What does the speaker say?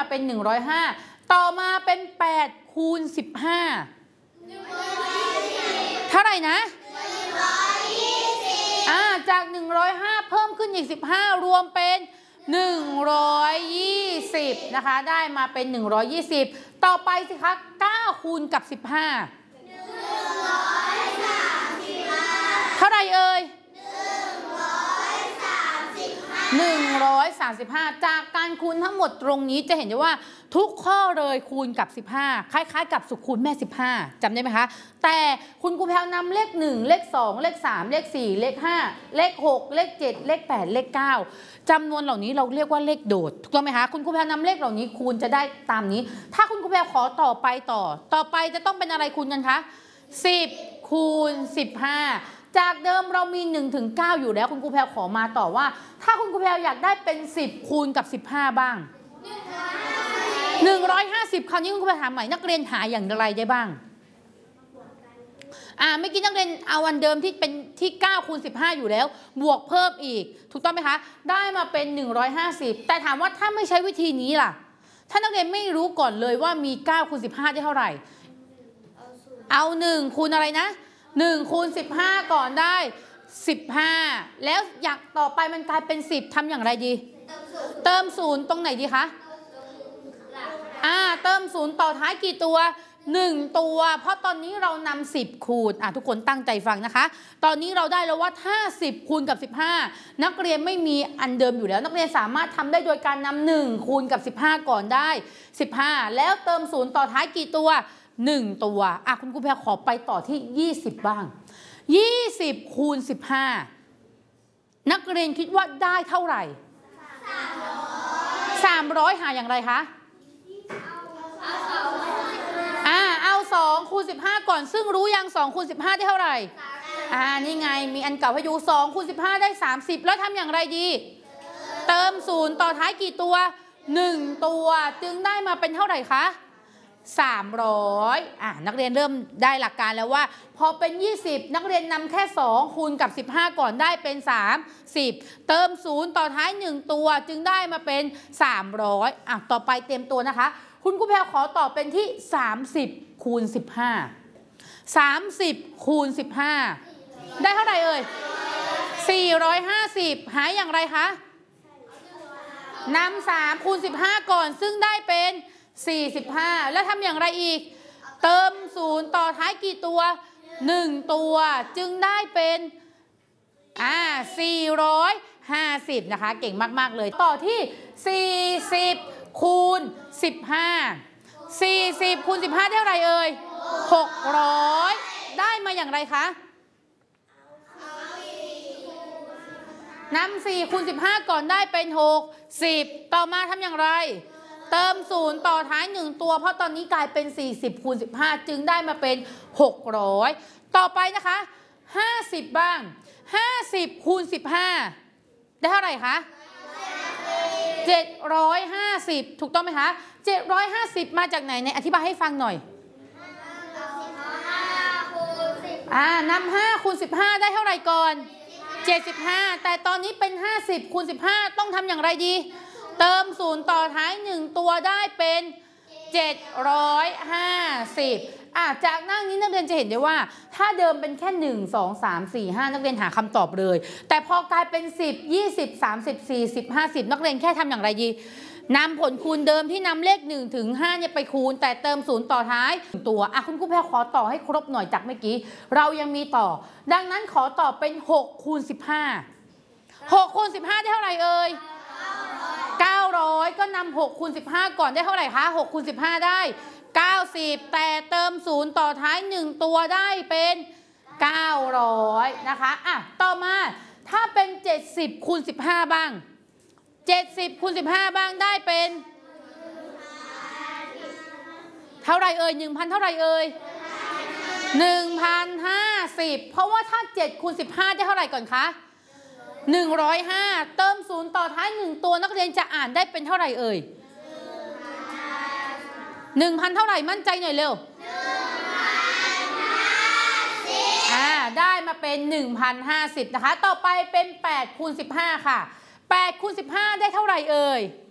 เป็น105ต่อมาเป็น8คูณ15เท่าไหร่นะจาก105เพิ่มขึ้นอีก15รวมเป็น120นะคะได้มาเป็น120ต่อไปสิคะ9คูณกับ15เท่าไหร่เอ่ย135จากการคูณทั้งหมดตรงนี้จะเห็นได้ว่าทุกข้อเลยคูณกับ15คล้ายๆกับสุขคูณแม่15จำได้ไหมคะแต่คุณครูแพรวนำเลข1เลข2เลข3เลข4เลข5เลข6เลข7เลข8เลข9จำนวนเหล่านี้เราเรียกว่าเลขโดดถูกต้องไหมคะคุณครูแพรวนำเลขเหล่านี้คูณจะได้ตามนี้ถ้าคุณครูแพรขอต่อไปจะต้องเป็นอะไรคูณกันคะ10คูณ15จากเดิมเรามี1ถึง9อยู่แล้วคุณครูแพรขอมาต่อว่าถ้าคุณครูแพรอยากได้เป็น10คูณกับ15บ้าง150คราวนี้คุณครูแพรถามใหม่นักเรียนหาอย่างไรได้บ้างเมื่อกี้นักเรียนเอาวันเดิมที่เป็นที่9คูณ15อยู่แล้วบวกเพิ่มอีกถูกต้องไหมคะได้มาเป็น150แต่ถามว่าถ้าไม่ใช้วิธีนี้ล่ะถ้านักเรียนไม่รู้ก่อนเลยว่ามี9คูณ15ได้เท่าไหร่เอา1คูณอะไรนะ1คูณ15ก่อนได้15แล้วอยากต่อไปมันกลายเป็น10ทำอย่างไรดีเติม0ตรงไหนดีคะเติม0ต่อท้ายกี่ตัว1ตัวเพราะตอนนี้เรานำ10คูณทุกคนตั้งใจฟังนะคะตอนนี้เราได้แล้วว่าถ้า10คูณกับ15นักเรียนไม่มีอันเดิมอยู่แล้วนักเรียนสามารถทำได้โดยการนำ1คูณกับ15ก่อนได้15แล้วเติม0ต่อท้ายกี่ตัว1ตัวคุณครูแพรขอไปต่อที่20บ้าง20คูณ15นักเรียนคิดว่าได้เท่าไหร่300หาอย่างไรคะเอา2คูณ15ก่อนซึ่งรู้ยัง2คูณ15ได้เท่าไหร่นี่ไงมีอันเก่าให้ดู2คูณ15ได้30แล้วทำอย่างไรดีเติม0ต่อท้ายกี่ตัว1ตัวจึงได้มาเป็นเท่าไหร่คะ300นักเรียนเริ่มได้หลักการแล้วว่าพอเป็น20นักเรียนนำแค่2คูณกับ15ก่อนได้เป็น30เติม0ต่อท้าย1ตัวจึงได้มาเป็น300ต่อไปเตรียมตัวนะคะคุณครูแพรขอตอบเป็นที่30คูณ15คูณ15ได้เท่าไหร่เอ่ย450หาอย่างไรคะนำ3คูณ15ก่อนซึ่งได้เป็น45แล้วทำอย่างไรอีกเติม0ต่อท้ายกี่ตัว1ตัวจึงได้เป็น450นะคะเก่งมากๆเลยต่อที่40คูณ15 40คูณ15ได้เท่าไหร่เอ่ย600ได้มาอย่างไรคะนำ4คูณ15ก่อนได้เป็น60ต่อมาทำอย่างไรเติม0ต่อท้าย1ตัวเพราะตอนนี้กลายเป็น40คูณ15จึงได้มาเป็น600ต่อไปนะคะ50บ้าง50คูณ15ได้เท่าไหร่คะ750ถูกต้องไหมคะ750มาจากไหนในอธิบายให้ฟังหน่อยนำ5คูณ15ได้เท่าไหร่ก่อน75แต่ตอนนี้เป็น50คูณ15ต้องทำอย่างไรดีเติม0ต่อท้าย1ตัวได้เป็น750จากหน้านี้นักเรียนจะเห็นได้ว่าถ้าเดิมเป็นแค่1 2 3 4 5นักเรียนหาคำตอบเลยแต่พอกลายเป็น10 20 30 40 50นักเรียนแค่ทำอย่างไรดีนำผลคูณเดิมที่นำเลข1ถึง5เนี่ยไปคูณแต่เติม0ต่อท้ายตัวคุณครูแพรขอต่อให้ครบหน่อยจากเมื่อกี้เรายังมีต่อดังนั้นขอต่อเป็น6คูณ15 6คูณ15ได้เท่าไหร่เอ่ย900ก็นำ6คูณ15ก่อนได้เท่าไหร่คะ6คูณ15ได้90แต่เติม0ต่อท้าย1ตัวได้เป็น900นะคะต่อมาถ้าเป็น70คูณ15บ้าง70คูณ15บ้างได้เป็นเท่าไหร่เอ่ย 1,000 เท่าไหร่เอ่ย 1,050 เพราะว่าถ้า7คูณ15ได้เท่าไหร่ก่อนคะ105เติม0ต่อท้าย1ตัวนักเรียนจะอ่านได้เป็นเท่าไหร่เอ่ย 1,000 เท่าไหร่มั่นใจหน่อยเร็ว ได้มาเป็น 1,050 นะคะต่อไปเป็น8คูณ15ค่ะ8คูณ15ได้เท่าไหร่เอ่ย